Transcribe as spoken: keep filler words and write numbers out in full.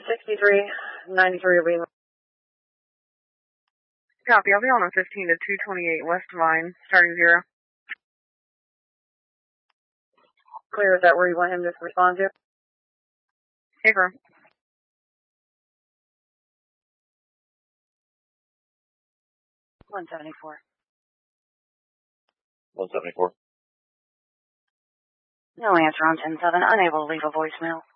sixty-three ninety-three will be. Copy. I'll be on a fifteen to two twenty-eight West Vine, starting zero. Clear. Is that where you want him to respond to? Hey, firm. one seventy-four. one seventy-four. No answer on ten seven. Unable to leave a voicemail.